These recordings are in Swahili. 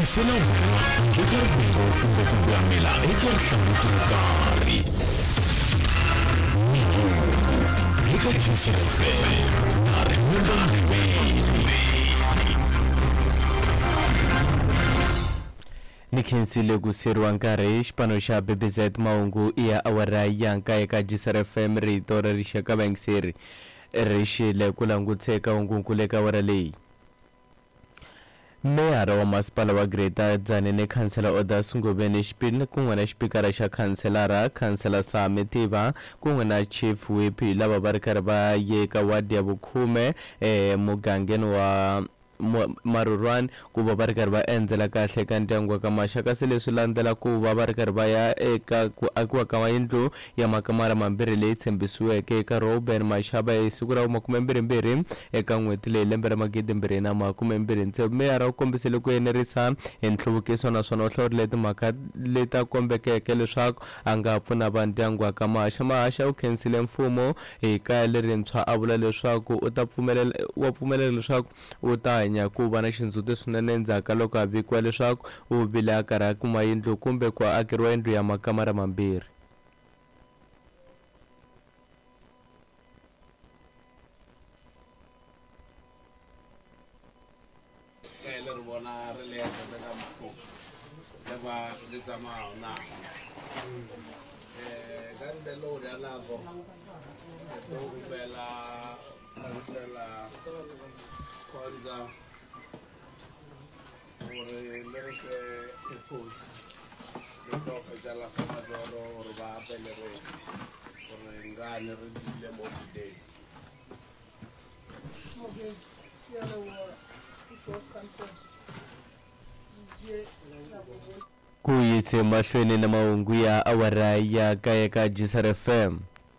hlamusela wena handle ka riqingho kumbe ku buyamela eka rihlamuti ro karhi eka GCFM na Remember Riveni. Ni khensile ku seriwa nkarhi xipano xa BBZ mahungu ya awara ya nkaye eka GCFM rito ra rixaka vangiseri ri xile ku languteka hungunkulu eka awara leyi. Meyara wa masipala wa Greater Tzaneen Councillor Odas Ngobeni xipini ku n'wana xipikara xa Councillor Sami Tiva ku n'wana Chief Whip lava va ri karhi va yeka wadi ya vukhume mugangeni wa Marurwan ku va ri karhi va endzela kahle eka ndyangu wa ka Maxaka se leswi landzela ku va ri karhi va ya eka ku akiwa ka yindlu ya makamara mambirhi leyi tshembisiweke eka Robben Mashaba hi siku ra 22 eka n'hweti leyi lembe ra 2023. Meyara u kombisile ku enerisa hi nhluvukiso naswona u hlawurile timhaka leta kombekeke leswaku a nga pfuna va ndyangu wa ka Mahasha u khensile mfumo hi kaya lerintshwa a vula leswaku u ta pfumelela leswaku u ta ku va na xindzhuti swinene endzhaku loko a vikiwa leswaku u vile a karhi a kuma yindlu kumbe ku akeriwa yindlu ya makamara mambirhi. Kwanza ore lereke epos letofa jala fama zoro ore ba apelere ore ngane re dile mo today. Okay, yalo wa people cancer je ku yitse mahlweni na mahungu ya awara ya kaya ka GCFM.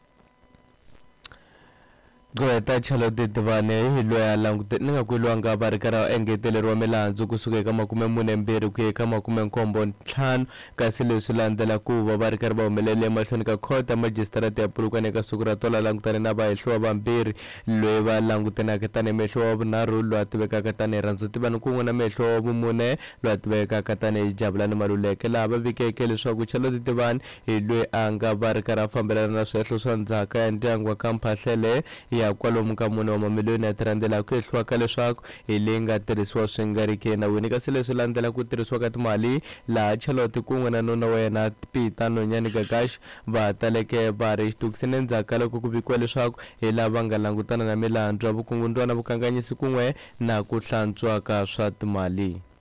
Gweta Charlotte Divane hi loya langutela ku lwanga va ri karhi engeteleriwa milandzu kusuka eka 42 ku eka 75 kasi leswi landzela ku va ri karhi va humelele emahlweni ka court ya magistrate ya Polokwane eka siku ra tola langutane na vahehliwa vambirhi loyi va langutanaka tani mehlo wa vunharhu loyi a tivekaka tani Rhandzu Tivani ku n'wana mehlo wa vumune loyi a tivekaka tani Jabulani Maluleke laha va vikeke leswaku Charlotte Divane hi loyi a nga va ri karhi a fambelana na swihehlo swa ndzhaka ya ndyangu wa ka Mphahlele ya kwalomu ka mune wa mamiliyoni ya tirhandela ku hehliwaka leswaku hi leyi nga tirhisiwa swi nga ri ke nawini kasi leswi landzela ku tirhisiwa ka timali laha Charlotte ku n'wana nuna wa yena Peter Nonyani Gagash va taleke va ri xitukusini endzhaku loko ku vikiwa leswaku hi lava nga langutana na milandzu ya vukungundwana vukanganyisi kun'we na ku hlantswa ka swa timali.